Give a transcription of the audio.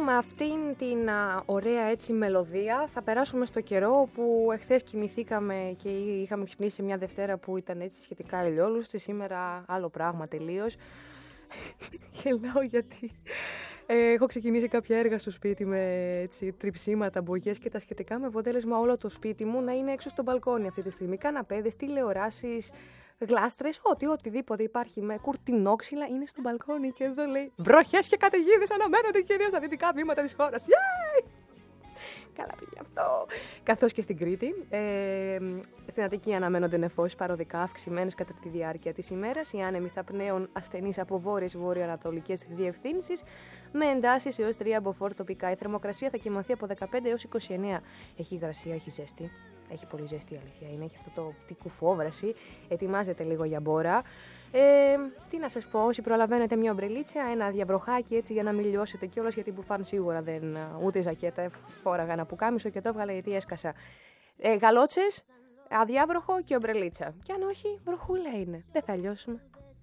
με αυτήν την ωραία έτσι μελωδία θα περάσουμε στο καιρό που εχθές κοιμηθήκαμε και είχαμε ξυπνήσει μια Δευτέρα που ήταν έτσι σχετικά ηλιόλουστη. Σήμερα άλλο πράγμα τελείως. Γελάω γιατί έχω ξεκινήσει κάποια έργα στο σπίτι με έτσι, τριψίματα, μπογιές και τα σχετικά, με αποτέλεσμα όλο το σπίτι μου να είναι έξω στο μπαλκόνι αυτή τη στιγμή. Καναπέδες, τηλεοράσεις, γλάστρες, οτιδήποτε υπάρχει με κουρτινόξυλα είναι στο μπαλκόνι και εδώ λέει βροχές και καταιγίδες αναμένονται κυρίως στα δυτικά βήματα της χώρας. Yay! Καλά πήγε αυτό. Καθώς και στην Κρήτη. Στην Αττική αναμένονται νεφώσεις παροδικά αυξημένες κατά τη διάρκεια της ημέρας. Οι άνεμοι θα πνέουν ασθενείς από βόρειες βορειοανατολικές διευθύνσεις με εντάσεις έως 3 μποφόρ τοπικά. Η θερμοκρασία θα κοιμαθεί από 15 έως 29. Έχει υγρασία, έχει ζέστη. Έχει πολύ ζέστη, η αλήθεια είναι. Έχει αυτό τη κουφόβραση. Ετοιμάζεται λίγο για μπόρα. Τι να σας πω, όσοι προλαβαίνετε μια ομπρελίτσα, ένα διαβροχάκι έτσι για να μην λιώσετε κιόλας, γιατί μπουφάν σίγουρα δεν. Ούτε ζακέτα. Φόραγα ένα πουκάμισο και το έβγαλα γιατί έσκασα. Γαλότσες, αδιάβροχο και ομπρελίτσα. Κι αν όχι, βροχούλα είναι. Δεν θα λιώσουμε.